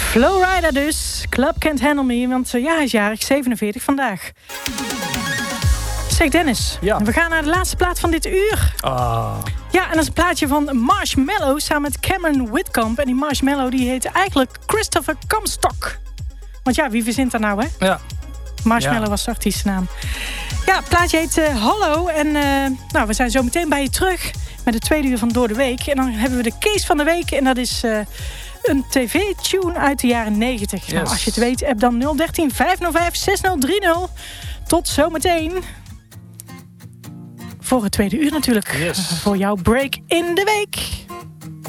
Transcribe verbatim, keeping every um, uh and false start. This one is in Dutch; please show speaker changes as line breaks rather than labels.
Flowrider dus. Club Can't Handle Me. Want uh, ja, hij is jarig, zevenenveertig vandaag. Zeg Dennis,
ja.
we gaan naar de laatste plaat van dit uur.
Ah.
Ja, en dat is een plaatje van Marshmello samen met Cameron Whitcomb. En die Marshmello die heet eigenlijk Christopher Comstock. Want ja, wie verzint dat nou, hè?
Ja.
Marshmello
ja.
was de artiestennaam. Ja, het plaatje heet uh, Hollow. En uh, nou, we zijn zo meteen bij je terug met de tweede uur van Door de Week. En dan hebben we de case van de week. En dat is uh, een tv-tune uit de jaren negentig.
Yes.
Nou, als je het weet, app dan nul dertien vijfhonderdvijf zestig drieëntig. Tot zometeen. Voor het tweede uur natuurlijk.
Yes.
Voor jouw break in de week.